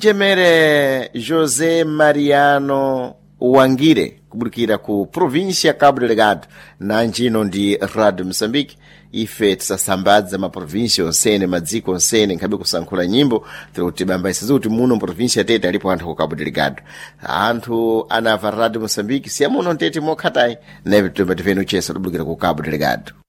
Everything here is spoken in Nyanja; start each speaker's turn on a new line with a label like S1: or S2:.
S1: mchemere José Mariano Wangire kubudikira ku província ya Cabo Delgado na njino ndi Radio Moçambique. Ife tisasambadza maprovíncia onsene madziko onsene nkhabe kusankhula nyimbo tikuti bambaisa kuti muno província ya Tete alipo anthu ku Cabo Delgado. Anthu anava Radio Moçambique siya muno Tete mokhatayi neve tivenu chesa kubudikira ku Cabo Delgado.